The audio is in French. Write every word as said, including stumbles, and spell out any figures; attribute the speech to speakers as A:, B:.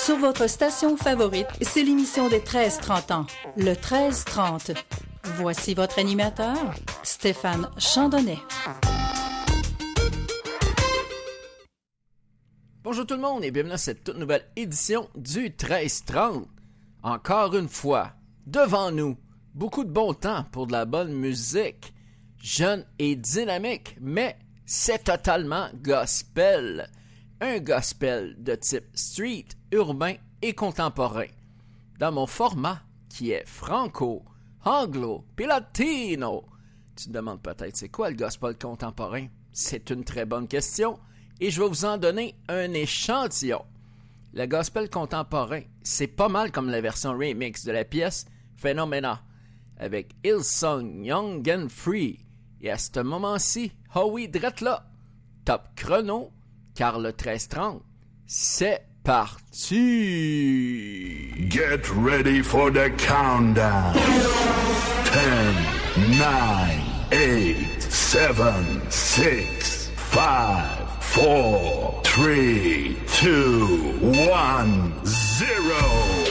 A: Sur votre station favorite, c'est l'émission des treize trente ans, le treize trente. Voici votre animateur, Stéphane Chandonnet.
B: Bonjour tout le monde et bienvenue à cette toute nouvelle édition du treize trente. Encore une fois, devant nous, beaucoup de bon temps pour de la bonne musique, jeune et dynamique, mais c'est totalement gospel. Un gospel de type street, urbain et contemporain. Dans mon format qui est franco, anglo, puis latino. Tu te demandes peut-être c'est quoi le gospel contemporain? C'est une très bonne question et je vais vous en donner un échantillon. Le gospel contemporain, c'est pas mal comme la version remix de la pièce Phenomena avec Hillsong Young and Free. Et à ce moment-ci, oh oui, drette là, top chrono, car le treize trente, c'est parti!
C: Get ready for the countdown. ten, nine, eight, seven, six, five, four, three, two, one, zero.